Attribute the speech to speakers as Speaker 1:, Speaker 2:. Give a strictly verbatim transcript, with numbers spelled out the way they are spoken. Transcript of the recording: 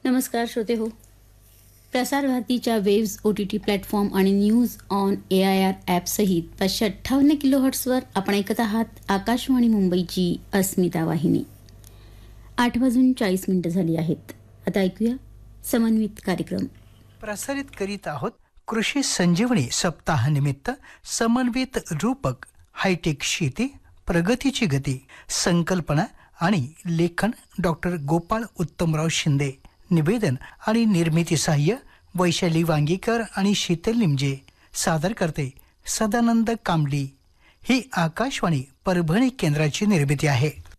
Speaker 1: नमस्कार श्रोते हो. प्रसार भारतीच्या waves O T T platform आणि news on A I R ॲपसहित पाचशे अठ्ठावन्न किलो हर्ट्सवर आपण ऐकत आहात आकाशवाणी मुंबईची अस्मिता वाहिनी. आठ वाजून चाळीस मिनिटं झाली आहेत. आता ऐकूया समन्वित कार्यक्रम.
Speaker 2: प्रसारित करीत आहोत कृषी संजीवनी सप्ताहानिमित्त समन्वित रूपक हायटेक शेती प्रगतीची गती. संकल्पना आणि लेखन डॉक्टर गोपाळ उत्तमराव शिंदे. निवेदन आणि निर्मिती सहाय्य वैशाली वांगीकर आणि शीतल निमजे. सादर करते सदानंद कांबली. ही आकाशवाणी परभणी केंद्राची निर्मिती आहे.